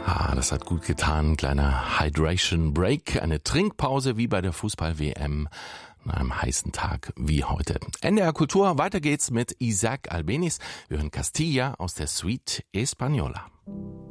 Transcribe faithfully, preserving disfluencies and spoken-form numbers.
Ah, das hat gut getan. Kleiner Hydration Break, eine Trinkpause wie bei der Fußball-W M an einem heißen Tag wie heute. N D R Kultur, weiter geht's mit Isaac Albeniz. Wir hören Castilla aus der Suite Española.